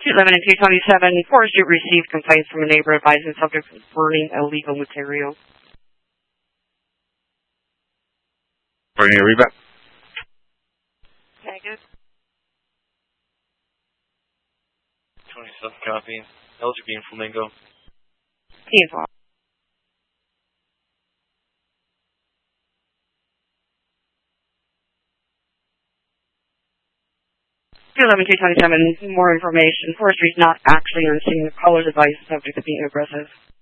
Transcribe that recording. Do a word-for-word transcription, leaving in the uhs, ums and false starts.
eleven and two twenty-seven, Forestry received complaints from a neighbor advising subject of burning illegal material. Burning a rebat. Negative. twenty-seven copy. L G B in Flamingo. T as well. eleven two twenty-seven, more information. Forestry is not actually on scene. The caller's advice is subject to being aggressive.